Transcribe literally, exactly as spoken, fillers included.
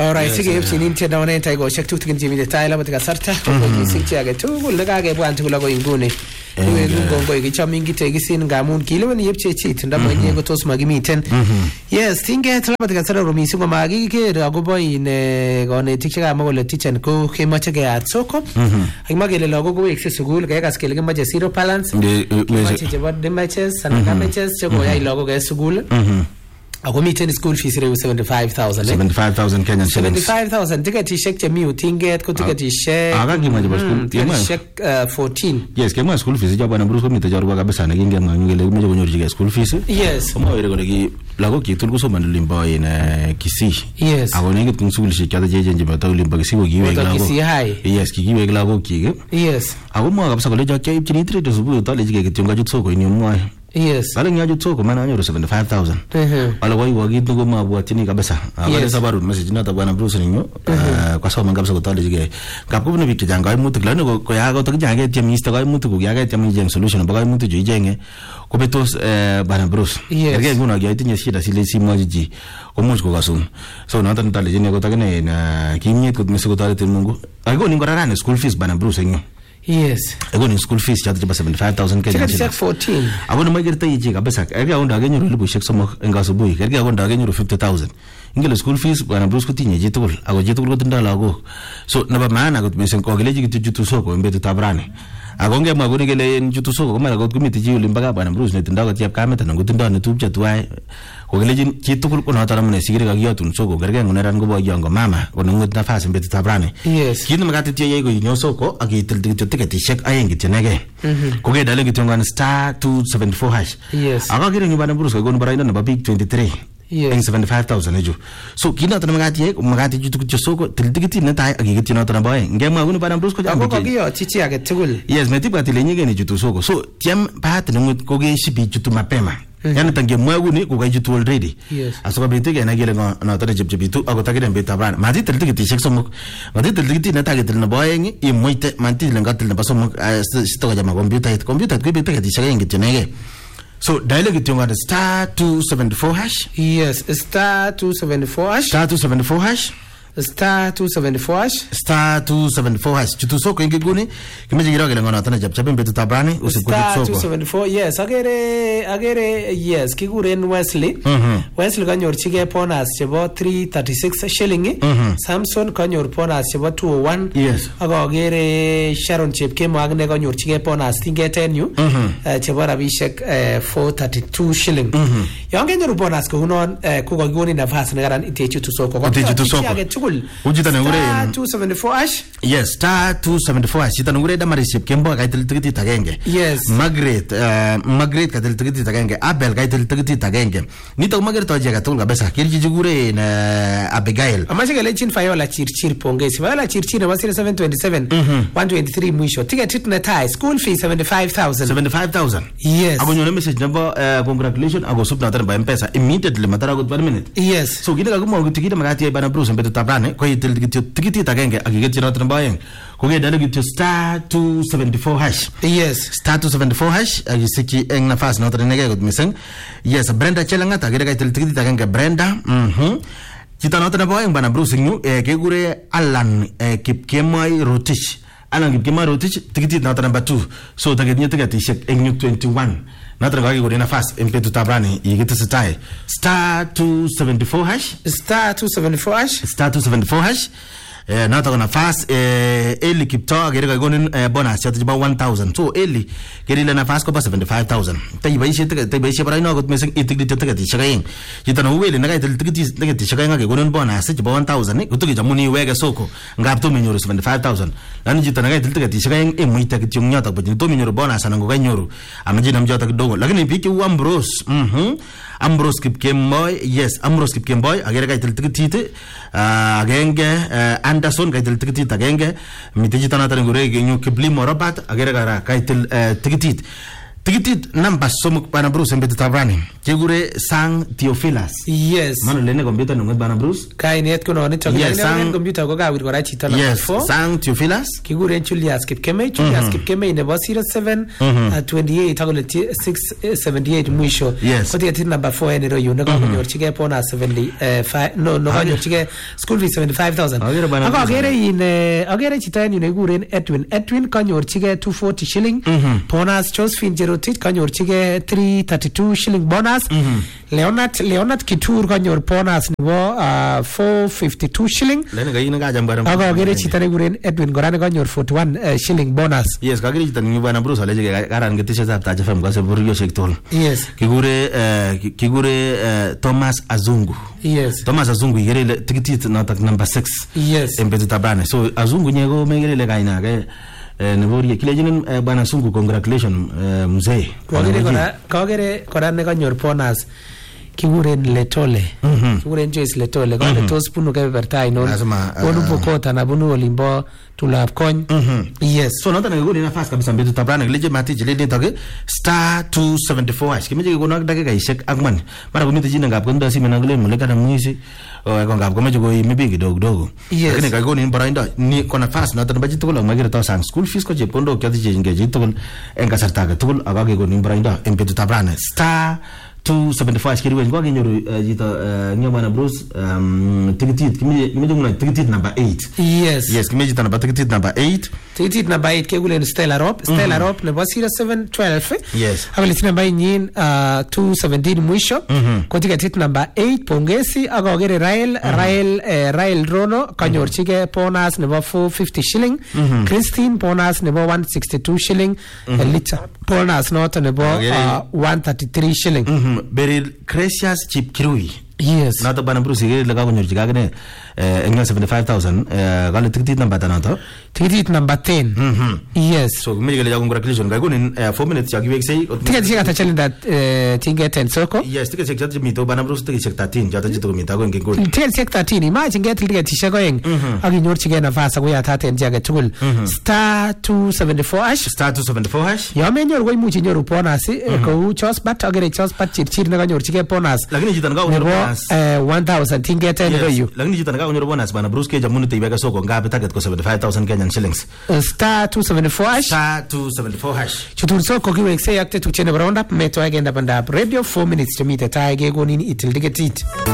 Alright, sige yepsinin tiya daw na yung tayo siya tutukin jimmy tayo lang matika sarta kung ising tiya ga tugul nagagaybuan tugul ako ingune iwe ngongo igichamingi tegisin ngamun kilo ni yepche chit ndamo nyengo tos magimiten yes tinge tala matika sara romisi ngo magi ke agobo ine gone tikira magole tichen ko kemache ga atsoko agmagele logo go excess sugul ga gaskele ga maje zero balance mache jeba de matches sanaka matches chego ya logo ga sugul Ako meeting school fees rew seventy-five thousand seventy-five thousand Kenyan shillings seventy-five thousand ticket shek chemi utinget ko ticket shek aga gima jaba school ticket shek fourteen yes kema school fees jaba na brusko mita jaruba kabisa na ginga ngangele meje konyor jiga school fees yes kama wire konegi lago ki tulko so man limba ina kisi yes ako nengit kun school shi kada jeje njiba taw limba kisi go giwe lago kisi hai yes ki giwe lago ki yes ako mo kabisa ko leja kai chini tre to subu to leje ke tionga jutso ko ni mo yes bale nya jutso ko mana nyoro seventy-five thousand eh wala wai wagi ndugo mabwatini kabisa wale sabaru message nata bwana Bruce ninyo kwa sababu kabisa kutale jige kapko bino bikija ngai mutu klano ko ya go to jange tie minister kai mutu ko ya ga tie mjeng solution ba kai mutu jo jenge ko betos bwana Bruce erge nguna ga tinye shida sile simo jiji ko musko kasum so nata ntale jene ko takene na kimye ko mese ko tale mungu ago ningorana school fees bwana Bruce ninyo yes ego ni school fees chata jaba seventy-five thousand Kenya shillings fourteen abona magirta yiji kabisa erge agonda agenyo libu shek somo ngasubuhi erge agonda agenyo fifty thousand ingele school fees bwana Bruce kutinye jitul ago jitul ko tindala ago so naba maana ko mesen ko geleji kitu soko mbetu tabrane agonge magone gele njutu soko kama ko kumiti jiuli mbaga bwana Bruce ne tindaga tiap kameta ngo tindana tubja tuai ko geleji jitul ko nata ramne sigire ga yotun soko gerge ngoneran go boyongo mama ko ngut nafasi mbetu tabrane yes kinu magati tie yego nyo soko agitil ticket shek ayengi tenege ko ge dale gitongan star two seventy-four hash yes aga gire ni bwana Bruce ko baraina na big twenty-three yes seventy-five thousand ejo so kina tana magati ye magati jutu ku soko tildigiti na tai agigiti na tana bae ngema ngunu bwana Bruce ko jambo ko giyo chichi age tugul yes metiba tilenyege ni jutu soko so tiam pat ngut ko ge shibi jutu mapema yani tange mwagu ni ko ga jutu already yes asoka bitege na gele na tana jibjibitu ago tagire mbeta bwana mati tildigiti shek somo mati tildigiti na tagite na bae ngi i moite manti lengatil na basomo sitoga jama computer computer ko bitege ti shek ngi tenege so dialogue it on the star two seventy-four hash yes star two seventy-four hash star two seventy-four hash star two seventy-four hash star two seventy-four hash chutu soko ingi guni kimeje gira gele ngona tana jab chabe mbetu tabrani usikuti soko star two seventy-four yes agere agere yes kiguren Wesley Wesley kanyor chige ponas chebo three thirty-six shilling Samson kanyor ponas chebo two oh one yes ago agere Sharon Chepkemo agne kanyor chige ponas tingeten yu chebo rabishek four thirty-two shilling yonge nyoru ponas ko unon ko goni nafasi ngaran ite chutu soko ko chutu soko ujita na star two seventy-four hash yes star two seventy-four hash ita ngure da mariship kembo ga itel tigiti tagenge yes Margaret uh, Margaret ga itel tigiti tagenge Abel ga itel tigiti tagenge nito Margaret to jaga tulga besa kirji jigure na Abigail amaje ga lechin fayola chirchir pongezi fayola chirchir na wasira seven twenty-seven one twenty-three mwisho ticket it na tie school fee seventy-five thousand seventy-five thousand yes ago nyone message number uh, congratulations ago subna tar ba mpesa immediately matara go one minute yes so gida ga mo tikiti magati bana Bruce mbeto tabrane ko itel tikiti tagenge agigeti na trambayen ko ge dale gitu star two seventy-four hash yes star two seventy-four hash agisiki eng nafas na trenege go misen yes Brenda chelanga tagere ga itel tikiti tagenge Brenda mhm kita na trambayen bana Bruce nyu e ke gure Alan e Kipkemoi Rotich Alan Kipkemoi Rotich tikiti na tramba two so tagenya tikati shek eng twenty-one natra ga gure nafas empetu tabrani yigita stai star two seventy-four hash star two seventy-four hash star two seventy-four hash eh nata gonna fast eh Eli Kipto gerega gonin bonus yata ba one thousand so Eli gerila na fast ko ba seventy-five thousand tay ba ishi tay ba ishi bara ino got mesen itigdi tagati shagayin yita no wele naga itigdi tagati shagayin ga gonin bonus ba one thousand ni kutugi jamuni wega soko ngapto menyoro seventy-five thousand lan yita naga itigdi tagati shagayin e muita kityong nyata ba to menyoro bonus anango ganyoru amaji namjata kidogo lakini piki Ambrose mhm Ambrose Kipkemoi yes Ambrose Kipkemoi agerega itigdi tite agenge Anderson kaitel tikitit agenge mitiji tana tare ngure genyu Kiblimo Robert agere gara kaitel tikitit tikitit number somok bana Bruce embet tabrani kegure Sang Theophilus. Yes. Mano lene computer nunget bana Bruce. Kainet ko non ito. Yes, Sang computer ko gawir kora chito number yes, four. Sang Theophilus. Kigure Julius Kipkemei. Julius Kipkemei nebo zero seven twenty-eight akole six seventy-eight mwisho. Yes. Kote tikitit number four ene royu. Nako konyorchige pona seventy-five. No, no konyorchige school fee seventy-five thousand. Ako agere in agere chito en yun ekuren Edwin. Edwin konyorchige two forty shilling. Bonus Josephine Jerotit konyorchige three thirty-two shilling bonus. Leonard Leonard Kitur konyor bonus nebo uh, four fifty-two shilling. Lene gayi nga jam bana. Ako agere chito ne kuren Edwin Gorane konyor forty-one uh, shilling bonus. Yes, kagere chito ni bana Bruce aleje karan getishe zap ta jafem kwa sababu yo shektol. Yes. Kigure uh, kigure uh, Thomas Azungu. Yes. Thomas Azungu igere tikitit natak number six. Yes. Embetu tabrane. So Azungu nyego megere le kaina ke nebori kile jinin bana Sungu congratulations mzee. Kagere kora kagere kora ne konyor bonus. Kiguren Letole. Kiguren Joyce Letole. Kone tos punu kebeberta inon. Wonu Pokota na bunu Olimbo tulap kony. Yes. So nota nagiguri na fast kabisa mbetu tabrana kile mati jile ni toge star two seventy-four hash. Kimeje kikono dakika ishek agman. Mara kumita jina ngap kwenda simu nangule muleka na mwisi. O kwa ngap kumeje ko imibingi dogo dogo. Lakini kagiko ni mbarainda ni kona fast nota nabaji tukul magire to sang school fees ko jepondo kyati jinge jitukul enga sartaga tukul agage ko ni mbarainda mbetu tabrana star two seventy-five kiri wen kwa kinyoru jita nyama na Bruce um tikitit kimi kimi nguna tikitit number eight. Yes. Yes, kimi jita number tikitit number eight. Tikitit number eight kegulen Stella Rob. Stella Rob nebo zero seven twelve. Yes. Akali tina bai nyin uh, two seventeen mwisho. Kwa tikitit number eight pongesi aga ogere Rael Rael uh, Rael Rono kanyorchige bonus nebo four fifty shilling. Christine bonus nebo one sixty-two shilling. Elita bonus noto nebo uh, one thirty-three shilling. Beril Precious Chip Kirui. Yes. Nato bana Bruce igere laga konyorchi kagene eh engyo seventy-five thousand eh gale tikitit number tanato. Tikitit number ten. Mhm. Yes. So kumege gele congratulations gago ni four minutes yagiwek sei. Tikitit chika chalinda eh tinge ten soko. Yes, tikitit chika mito bana Bruce tikitit thirteen jata jito kumita go ngengol. Tikitit thirteen imagine get tikitit chika eng aginyorchige nafasi ko yata ten jage tugul star two seventy-four hash star two seventy-four hash. Yo menyor ko imuchi nyoru bonus ko chos bat agere chos bat chirchir na kanyorchige bonus. Lakini jita nga unyoru bonus eh one thousand tinge ten go you. Lakini jita nga unyoru bonus bana Bruce ke jamuni tibeka soko ngapi target ko seventy-five thousand Kenyan shillings. Star two seventy-four hash star two seventy-four hash. Chutur soko kiwek se yakte tuchene round up meto agenda banda radio four minutes to meet a tie ge gonin itil digetit.